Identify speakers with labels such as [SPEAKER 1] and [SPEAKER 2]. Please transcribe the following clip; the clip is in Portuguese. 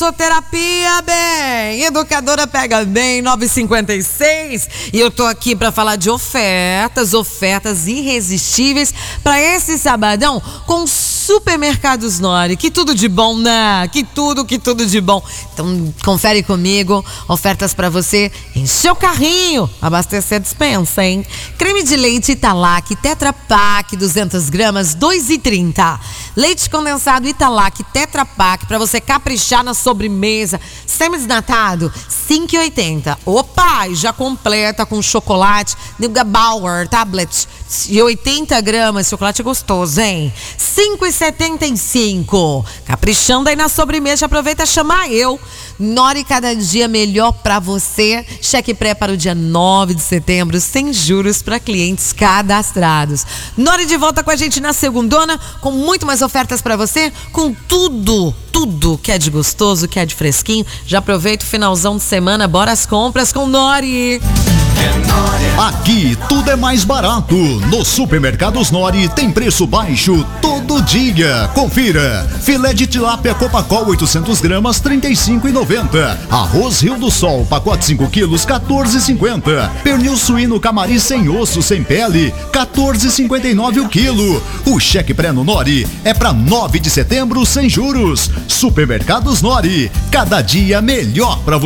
[SPEAKER 1] Massoterapia, bem, Educadora Pega Bem, 956, e eu tô aqui pra falar de ofertas irresistíveis pra esse sabadão com Supermercados Nori. Que tudo de bom, né? Que tudo de bom. Então, confere comigo, ofertas pra você encher o carrinho, abastecer a dispensa, hein? Creme de leite Italac Tetra Pak, 200 gramas, 2,30. Leite condensado Italac Tetra Pak, pra você caprichar na sobremesa, semi-desnatado, 5,80. Opa, e já completa com chocolate Nilga Bauer Tablet de 80 gramas, chocolate gostoso, hein? 5,75. Caprichando aí na sobremesa, aproveita e chama eu. Nori, cada dia melhor pra você. Cheque pré para o dia 9 de setembro, sem juros para clientes cadastrados. Nori de volta com a gente na segundona, com muito mais ofertas pra você, com tudo que é de gostoso, que é de fresquinho. Já aproveita o finalzão de semana, bora às compras com Nori.
[SPEAKER 2] Aqui tudo é mais barato. No Supermercados Nori tem preço baixo todo dia. Confira: filé de tilápia Copacol 800 gramas, 35,90. Arroz Rio do Sol, pacote 5 quilos, 14,50. Pernil suíno Camari sem osso, sem pele, 14,59 o quilo. O cheque pré no Nori é para 9 de setembro sem juros. Supermercados Nori, cada dia melhor para você.